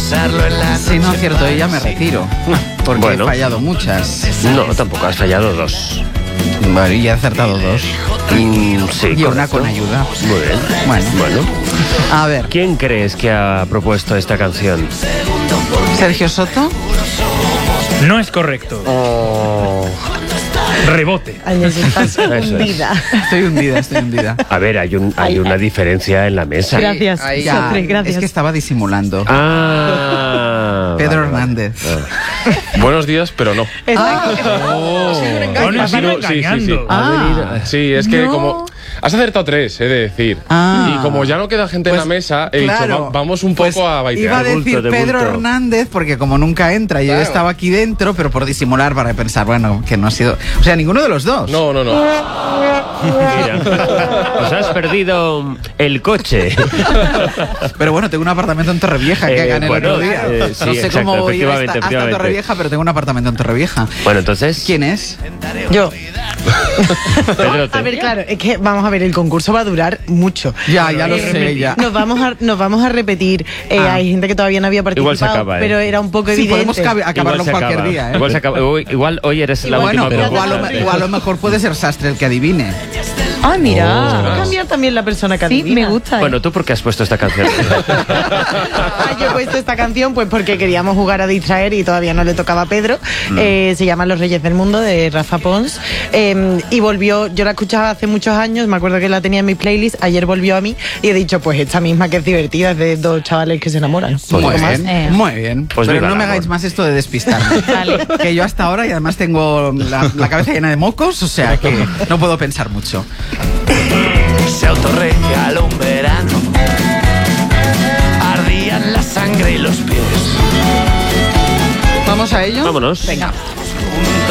Si no acierto ella, me retiro. Porque Bueno. he fallado muchas. No, tampoco, has fallado 2. Bueno, y he acertado 2. Sí, Y una correcto. con ayuda. Muy bien. Bueno. A ver, ¿Quién crees que ha propuesto esta canción? Sergio Soto. No es correcto. Rebote. Ay, estás Eso es. hundida. Estoy hundida. A ver, hay una diferencia en la mesa. Gracias, Ya, Sastre, gracias. es que estaba disimulando. Vale, Pedro vale. Hernández. Buenos días, pero no. No nos Sí, sigo sí, sí, engañando. Sí, es que No. como... Has acertado 3, he de decir. Ah. Y como ya no queda gente Pues, en la mesa, he claro, dicho, vamos un pues poco a baitear. Iba a decir De bulto. Pedro Hernández, porque como nunca entra, yo Claro. estaba aquí dentro, pero por disimular, para pensar, bueno, que no ha sido... O sea, ninguno de los dos. No. Mira, os has perdido el coche. Pero bueno, tengo un apartamento en Torrevieja que gané bueno, el otro día. sí, no sé exacto, cómo voy a ir efectivamente, hasta Torrevieja, pero tengo un apartamento en Torrevieja. Bueno, entonces, ¿Quién es? Yo. Pedrote. A ver, claro, es que vamos a ver, el concurso va a durar mucho. Ya lo sé, ya. Nos vamos a repetir. Hay gente que todavía no había participado, Igual se acaba, pero era un poco Sí, evidente. podemos acabarlo se cualquier acaba. día, ¿eh? Igual se acaba. Igual hoy eres la Bueno, última pero propuesta. igual a lo mejor puede ser Sastre el que adivine. Ah, mira. Cambiar también la persona que Sí, adivina. me gusta. Bueno, ¿tú por qué has puesto esta canción? Yo he puesto esta canción pues porque queríamos jugar a distraer y todavía no le tocaba a Pedro. Se llama Los Reyes del Mundo, de Rafa Pons. Y volvió, yo la escuchaba hace muchos años, me acuerdo que la tenía en mi playlist, ayer volvió a mí y he dicho, pues esta misma que es divertida, es de dos chavales que se enamoran. Pues Muy más. bien, muy bien. Pues pero viva no el me amor. hagáis más esto de despistarme. Vale. Que yo hasta ahora, y además tengo la cabeza llena de mocos, o sea que no puedo pensar mucho. Se autorregaló un verano, ardían la sangre y los pies. ¿Vamos a ello? Vámonos. Venga.